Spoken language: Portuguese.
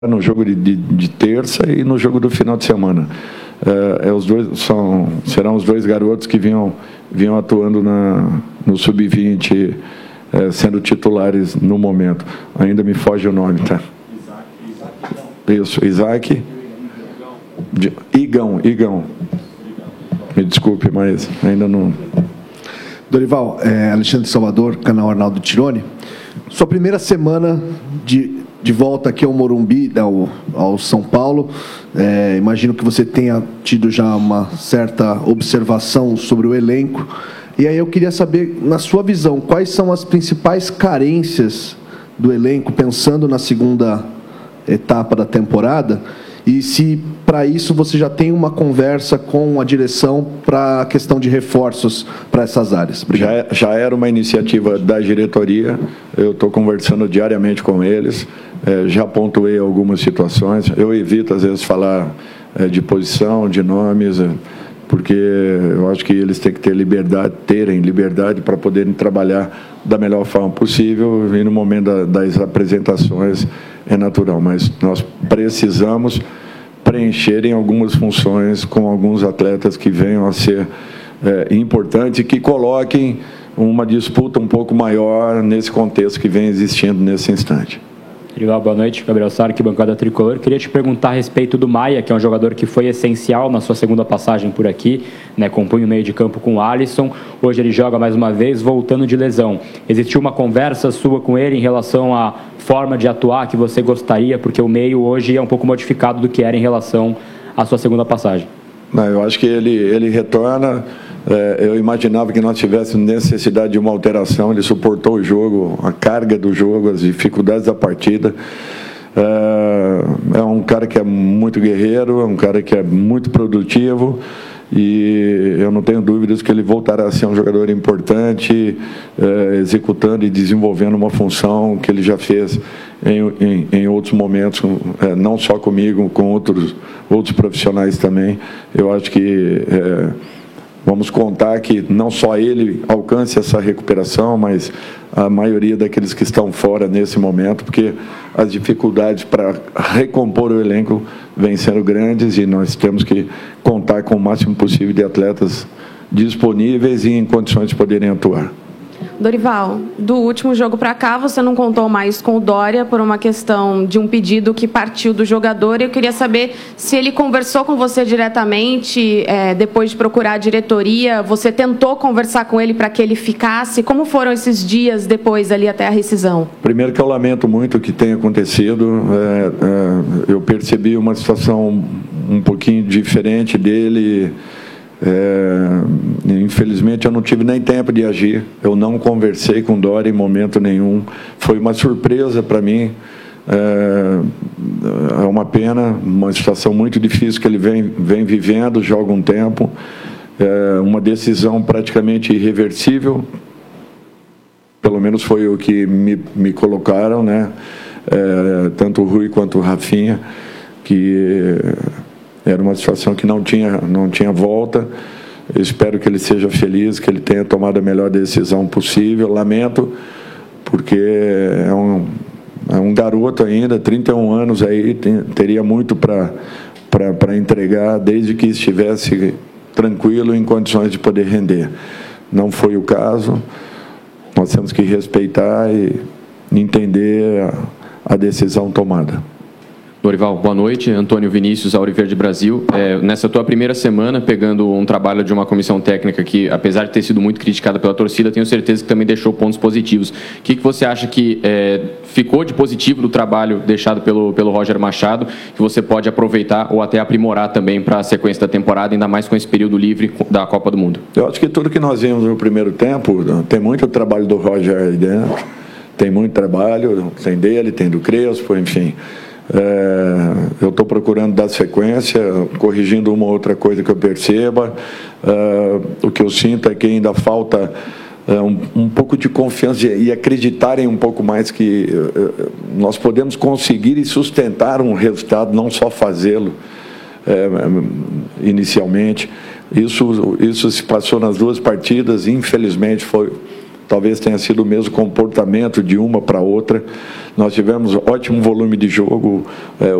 no jogo de terça e no jogo do final de semana. Serão os dois garotos que vinham atuando no Sub-20, sendo titulares no momento. Ainda me foge o nome, tá? Isso, Isaac. Igão. Me desculpe, mas ainda não... Dorival, Alexandre Salvador, canal Arnaldo Tironi. Sua primeira semana de volta aqui ao Morumbi, ao São Paulo, imagino que você tenha tido já uma certa observação sobre o elenco. E aí eu queria saber, na sua visão, quais são as principais carências do elenco, pensando na segunda etapa da temporada, e se, para isso, você já tem uma conversa com a direção para a questão de reforços para essas áreas. Já era uma iniciativa da diretoria, eu estou conversando diariamente com eles, já pontuei algumas situações, eu evito, às vezes, falar de posição, de nomes, porque eu acho que eles têm que terem liberdade para poderem trabalhar da melhor forma possível, e no momento das apresentações é natural, mas nós precisamos preencherem algumas funções com alguns atletas que venham a ser importantes e que coloquem uma disputa um pouco maior nesse contexto que vem existindo nesse instante. Dorival, boa noite. Gabriel Sarque, bancada tricolor. Queria te perguntar a respeito do Maia, que é um jogador que foi essencial na sua segunda passagem por aqui, né, compunha o meio de campo com o Alisson. Hoje ele joga mais uma vez, voltando de lesão. Existiu uma conversa sua com ele em relação à forma de atuar que você gostaria, porque o meio hoje é um pouco modificado do que era em relação à sua segunda passagem? Não, eu acho que ele retorna. Eu imaginava que nós tivéssemos necessidade de uma alteração. Ele suportou o jogo, a carga do jogo, as dificuldades da partida. É um cara que é muito guerreiro, é um cara que é muito produtivo, e eu não tenho dúvidas que ele voltará a ser um jogador importante, executando e desenvolvendo uma função que ele já fez em outros momentos, não só comigo, com outros profissionais também. Eu acho que vamos contar que não só ele alcance essa recuperação, mas a maioria daqueles que estão fora nesse momento, porque as dificuldades para recompor o elenco vêm sendo grandes e nós temos que contar com o máximo possível de atletas disponíveis e em condições de poderem atuar. Dorival, do último jogo para cá, você não contou mais com o Dória por uma questão de um pedido que partiu do jogador. Eu queria saber se ele conversou com você diretamente, depois de procurar a diretoria, você tentou conversar com ele para que ele ficasse? Como foram esses dias depois ali até a rescisão? Primeiro que eu lamento muito o que tem acontecido. Eu percebi uma situação um pouquinho diferente dele. Infelizmente eu não tive nem tempo de agir, eu não conversei com o Dória em momento nenhum, foi uma surpresa para mim, é uma pena, uma situação muito difícil que ele vem vivendo já há algum tempo, uma decisão praticamente irreversível, pelo menos foi o que me colocaram, né? Tanto o Rui quanto o Rafinha, que era uma situação que não tinha volta. Eu espero que ele seja feliz, que ele tenha tomado a melhor decisão possível. Lamento, porque é um garoto ainda, 31 anos aí, teria muito para entregar, desde que estivesse tranquilo, em condições de poder render. Não foi o caso. Nós temos que respeitar e entender a decisão tomada. Dorival, boa noite. Antônio Vinícius, Auriverde Brasil. Nessa tua primeira semana, pegando um trabalho de uma comissão técnica que, apesar de ter sido muito criticada pela torcida, tenho certeza que também deixou pontos positivos. O que você acha que ficou de positivo do trabalho deixado pelo Roger Machado, que você pode aproveitar ou até aprimorar também para a sequência da temporada, ainda mais com esse período livre da Copa do Mundo? Eu acho que tudo que nós vimos no primeiro tempo, tem muito trabalho do Roger aí dentro, tem muito trabalho, tem dele, tem do Crespo, enfim. Eu estou procurando dar sequência, corrigindo uma ou outra coisa que eu perceba. O que eu sinto é que ainda falta um pouco de confiança e acreditarem um pouco mais que nós podemos conseguir e sustentar um resultado, não só fazê-lo inicialmente. Isso se passou nas duas partidas, infelizmente talvez tenha sido o mesmo comportamento de uma para outra. Nós tivemos ótimo volume de jogo,